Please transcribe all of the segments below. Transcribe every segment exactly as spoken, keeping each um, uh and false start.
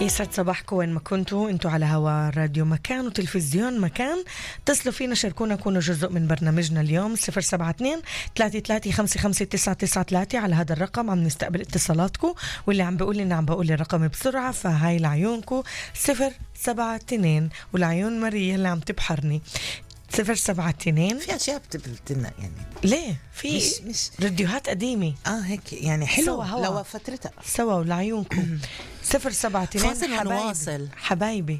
يسعد صباحكم وين ما كنتوا انتوا على هوا راديو مكان وتلفزيون مكان. اتصلوا فينا شاركونا كونوا جزء من برنامجنا اليوم صفر سبعة اثنين ثلاثة ثلاثة خمسة خمسة تسعة تسعة ثلاثة. على هذا الرقم عم نستقبل اتصالاتكم، واللي عم بيقول لي عم بقول الرقم بسرعة فهاي لعيونكم صفر سبعة اثنين، والعيون ماريا اللي عم تبحرني صفر سبعة اثنين. في اشياء بتبتلنا يعني ليه في مش مش راديوهات قديمة اه هيك يعني حلو لو فترتها سوا ولعيونكم صفر سبعة اثنين. فاصل ونواصل حبايبي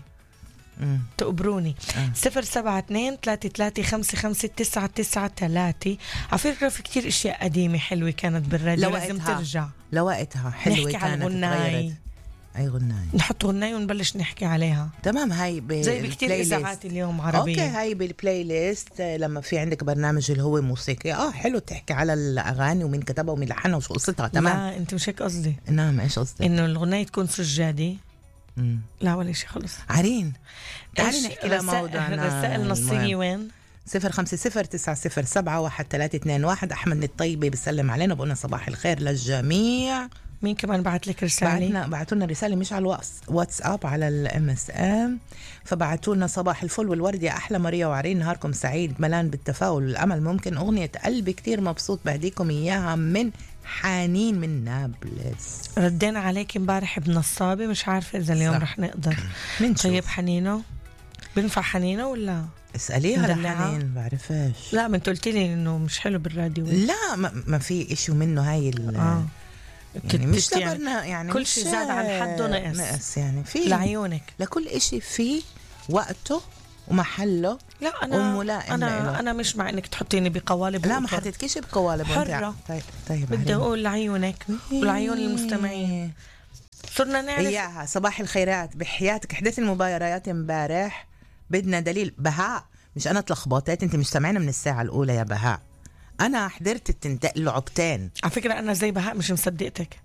تقبروني آه. صفر سبعة اثنين ثلاثة ثلاثة خمسة خمسة تسعة تسعة ثلاثة. على فكرة في كتير اشياء قديمة حلوة كانت بالراديو لازم ترجع لوقتها حلوة كانت تغيرت. اي غناي نحط غناي ونبلش نحكي عليها. تمام. هاي ب... زي بكتير اذاعات اليوم عربية. اوكي هاي بالبلاي ليست لما في عندك برنامج اللي هو موسيقي اه حلو تحكي على الاغاني ومين كتبها ومين لحنها وشو قصتها. تمام. لا انت مش هيك قصدي. نعم ايش قصدك؟ انه الغناية تكون سجادي. مم. لا ولا شيء خلص. عرين تعالي نحكي لموضوعنا. الرسائل النصية وين؟ صفر خمسة صفر تسعة صفر سبعة واحد ثلاثة اثنين واحد. أحمد الطيبة بيسلم علينا بقولنا صباح الخير للجميع. مين كمان بعت لك رسالة؟ بعتنا بعتوا لنا رسالة مش على الواتس واتساب على الام اس ام، فبعتوا لنا صباح الفل والورد يا أحلى ماريا وعرين، نهاركم سعيد ملان بالتفاؤل والأمل. ممكن أغنية قلبي كتير مبسوط بهديكم إياها من حنين من نابلس. ردينا عليك امبارح بنصابة مش عارفة إذا اليوم رح نقدر. طيب حنينه بنفع حنينه ولا اسأليها لحنين بعرفش. لا ما انت قلت لي انه مش حلو بالراديو. لا ما, ما في اشيو منه هاي آه. يعني مش تبرنا يعني كل شيء زاد عن حده نقص. نقص يعني في لعيونك لكل اشي في وقته ومحله. لا انا انا لإله. انا مش مع انك تحطيني بقوالب. لا ما حطيتكيش بقوالب حرة. طيب طيب بدي اقول لعيونك ولعيون المستمعين. صرنا نعرف اياها. صباح الخيرات بحياتك. حدث المباريات امبارح بدنا دليل. بهاء مش انا تلخبطت، انت مش سامعنا من الساعه الاولى يا بهاء. انا حضرت التنت لعبتين على فكره. انا زي بهاء مش مصدقتك.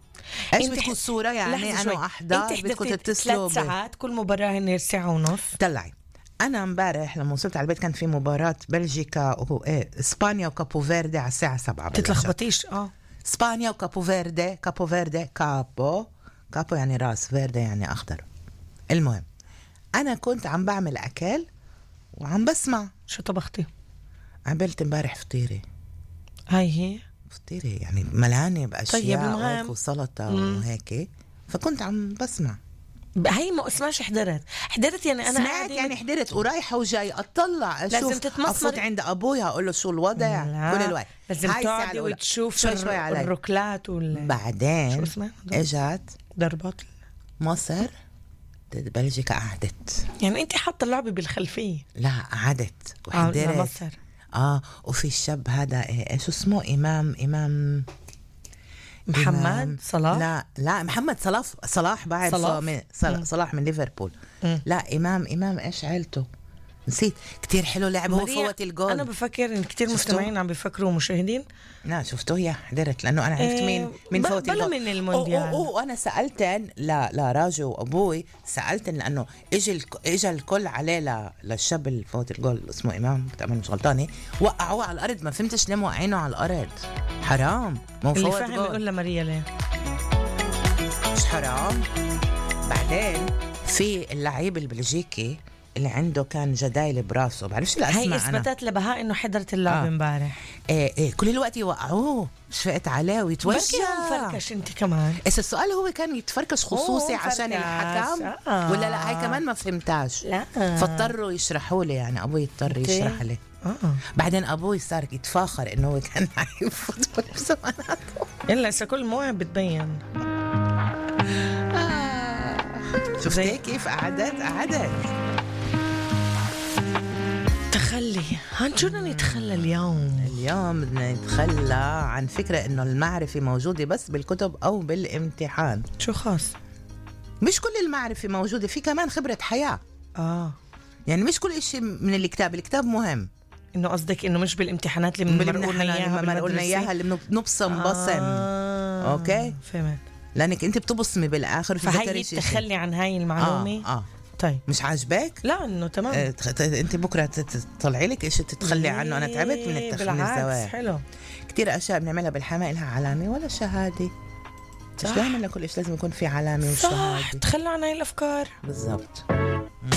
ايش بدكم الصوره يعني انا احضر بدكم تتصلوا ثلاث ساعات كل مباراه هن ساعه ونص. طلعي. انا امبارح لما وصلت على البيت كان في مباراه بلجيكا وايه اسبانيا وكابو فيردي على الساعه سبعة. تتلخبطيش. اه اسبانيا وكابو فيردي. كابو فيردي كابو كابو يعني راس، فيردي يعني اخضر. المهم انا كنت عم بعمل اكل وعم بسمع. شو طبختي؟ عملت امبارح فطيرة. هاي هي فطيرة يعني ملانة بأشياء طيب وسلطة وهيك، فكنت عم بسمع. هاي ما اسمعش حضرت حضرت يعني أنا سمعت يعني حضرت ورايحة وجاي أطلع أشوف. لازم تتمصمر. أفوت عند أبوي هقول له شو الوضع كل الوقت. لازم تقعدي وتشوف شوي شوي علي. الركلات وال بعدين اجت ضربات مصر بلجيكا قعدت. يعني انت حاطه اللعبه بالخلفيه. لا قعدت وحضرت. آه مصر. اه وفي الشاب هذا ايش اسمه امام امام محمد إمام. صلاح. لا لا محمد صلاح. صلاح بعد صلاح من, صلاح من ليفربول. مم. لا امام امام ايش عيلته نسيت. كتير حلو لعب هو فوت الجول. انا بفكر ان كتير مستمعين عم بيفكروا مشاهدين. لا شفتوه يا حضرت لانه انا عرفت مين من فوت الجول. من المونديال. اوه انا سالتن لا لا راجو وابوي سالتن لانه اجى الك... اجى الكل عليه ل... للشاب اللي فوت الجول اسمه امام كمان مش غلطانه، وقعوه على الارض. ما فهمتش ليه موقعينه على الارض. حرام. مو اللي فاهم يقول لماريا ليه مش حرام. بعدين في اللعيب البلجيكي اللي عنده كان جدايل براسه بعرفش الاسماء. هي اثبتت لبهاء انه حضرت اللعبه امبارح. آه. إيه إيه كل الوقت يوقعوه مش فقت عليه ويتوجع. فركش انت كمان. بس السؤال هو كان يتفركش خصوصي عشان الحكم آه. ولا لا؟ هاي كمان ما فهمتاش. لا فاضطروا يشرحوا لي يعني ابوي اضطر يشرح لي. آه. بعدين ابوي صار يتفاخر انه هو كان لعيب فوتبول بزماناته. الا هسه كل موعد بتبين. آه. شفتي كيف قعدت قعدت تخلي. هن شو بدنا نتخلى اليوم؟ اليوم بدنا نتخلى عن فكرة إنه المعرفة موجودة بس بالكتب أو بالامتحان. شو خاص؟ مش كل المعرفة موجودة، في كمان خبرة حياة. آه يعني مش كل إشي من الكتاب. الكتاب مهم. إنه قصدك إنه مش بالامتحانات اللي بنمرقولنا إياها بنمرقولنا إياها اللي بنبصم بصم. آه. أوكي فهمت. لأنك أنت بتبصمي بالآخر. فهي التخلي عن هاي المعلومة. آه. آه. طيب مش عاجبك؟ لا انه تمام. اه انت بكره تطلعي لك شيء تتخلي عنه. انا تعبت من التخلي الزواج. حلو. كثير اشياء بنعملها بالحماة لها علامه ولا شهاده. مش دائما لكل شيء لازم يكون في علامة صح، وشهادة. تخلوا عن هاي الأفكار. بالضبط.